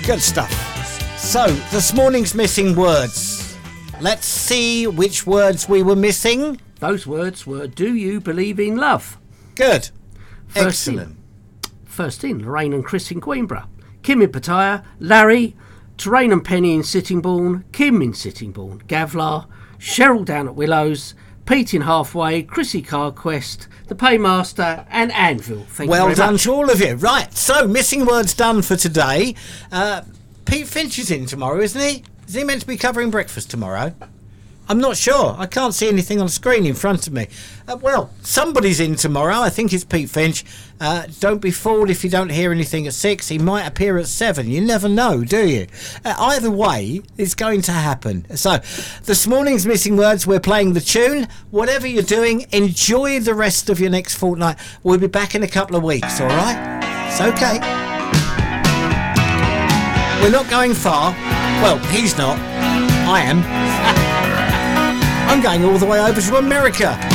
Good stuff. So, this morning's missing words. Let's see which words we were missing. Those words were, do you believe in love? Good. Excellent. First in, Lorraine and Chris in Queenborough. Kim in Pattaya, Larry, Terrain and Penny in Sittingbourne, Kim in Sittingbourne, Gavlar, Cheryl down at Willows, Pete in Halfway, Chrissy Carquest, The Paymaster and Anvil. Thank you very Well done much. to all of you. Right, so missing words done for today. Pete Finch is in tomorrow, isn't he? Is he meant to be covering breakfast tomorrow? I'm not sure. I can't see anything on the screen in front of me. Well, somebody's in tomorrow. I think it's Pete Finch. Don't be fooled if you don't hear anything at 6. He might appear at 7. You never know, do you? Either way, it's going to happen. So, this morning's missing words, we're playing the tune. Whatever you're doing, enjoy the rest of your next fortnight. We'll be back in a couple of weeks, all right? It's okay. We're not going far. Well, he's not. I am. I'm going all the way over to America.